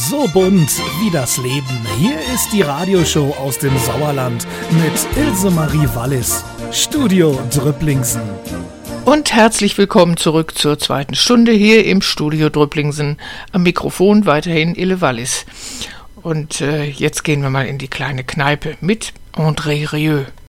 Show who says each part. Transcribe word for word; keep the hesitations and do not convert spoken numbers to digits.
Speaker 1: So bunt wie das Leben. Hier ist die Radioshow aus dem Sauerland mit Ilse Marie Wallis. Studio Drüpplingsen.
Speaker 2: Und herzlich willkommen zurück zur zweiten Stunde hier im Studio Drüpplingsen. Am Mikrofon weiterhin Ille Wallis. Und äh, jetzt gehen wir mal in die kleine Kneipe mit André Rieu.